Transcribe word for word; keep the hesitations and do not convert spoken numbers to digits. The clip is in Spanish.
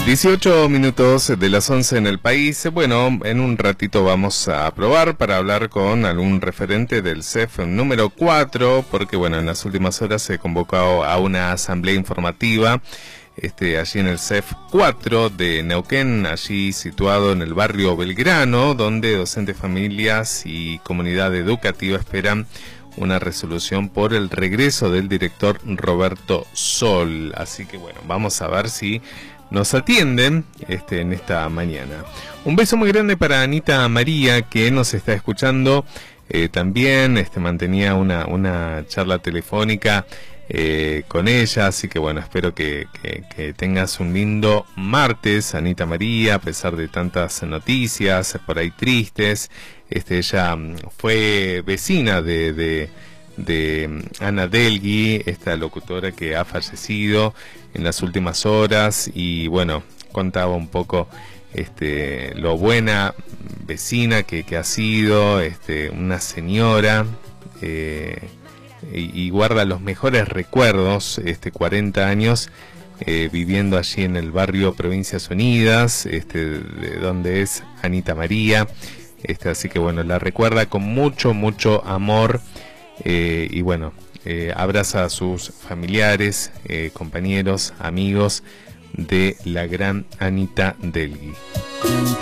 dieciocho minutos de las once en el país. Bueno, en un ratito vamos a probar para hablar con algún referente del C E F número cuatro, porque bueno, en las últimas horas se convocó a una asamblea informativa este, allí en el C E F cuatro de Neuquén, allí situado en el barrio Belgrano, donde docentes, familias y comunidad educativa esperan una resolución por el regreso del director Roberto Sol. Así que bueno, vamos a ver si nos atienden este, en esta mañana. Un beso muy grande para Anita María, que nos está escuchando eh, también. Este, mantenía una, una charla telefónica eh, con ella, así que bueno, espero que, que, que tengas un lindo martes, Anita María, a pesar de tantas noticias por ahí tristes. Este, ella fue vecina de, de, de Ana Delgui, esta locutora que ha fallecido en las últimas horas, y bueno, contaba un poco este, lo buena vecina que, que ha sido, este, una señora, eh, y, y guarda los mejores recuerdos, este, cuarenta años eh, viviendo allí en el barrio Provincias Unidas, este, de donde es Anita María. Este, así que bueno, la recuerda con mucho, mucho amor, eh, y bueno, eh, abraza a sus familiares, eh, compañeros, amigos de la gran Anita Delgui.